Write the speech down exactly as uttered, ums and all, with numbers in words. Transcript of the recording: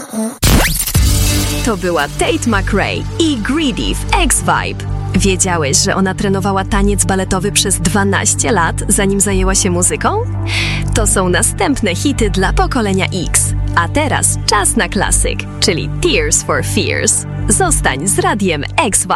To była Tate McRae i Greedy w X-Vibe. Wiedziałeś, że ona trenowała taniec baletowy przez dwanaście lat, zanim zajęła się muzyką? To są następne hity dla pokolenia X. A teraz czas na klasyk, czyli Tears for Fears. Zostań z radiem X-Vibe.